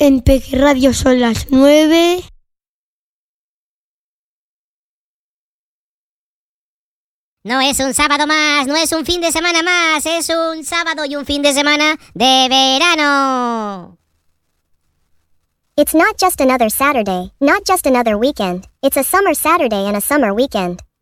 En Peque Radio son las 9. No es un sábado más, no es un fin de semana más, es un sábado y un fin de semana de verano. It's not just another Saturday, not just another weekend. It's a summer Saturday and a summer weekend.